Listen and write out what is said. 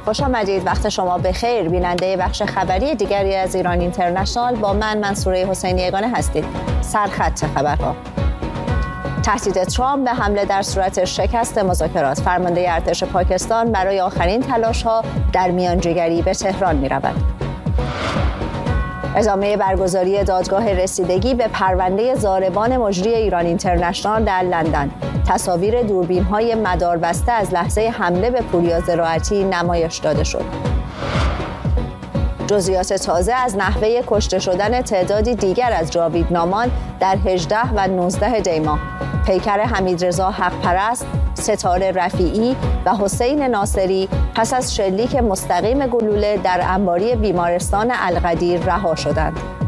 خوش آمدید. وقت شما بخیر. بیننده بخش خبری دیگری از ایران اینترنشنال با من منصوره حسینی یگانه هستید. سرخط خبرها: تهدید ترامپ به حمله در صورت شکست مذاکرات. فرمانده ارتش پاکستان برای آخرین تلاش‌ها در میانجیگری به تهران می‌رود. ادامه برگزاری دادگاه رسیدگی به پرونده ضاربان مجری ایران اینترنشنال در لندن. تصاویر دوربین‌های مداربسته از لحظه حمله به پوریا زراعتی نمایش داده شد. جزئیات تازه از نحوه کشته شدن تعدادی دیگر از جاوید نامان در 18 و 19 دی ماه. پیکر حمیدرضا حق‌پرست، ستاره رفیعی و حسین ناصری پس از شلیک مستقیم گلوله در انباری بیمارستان القدیر رها شدند.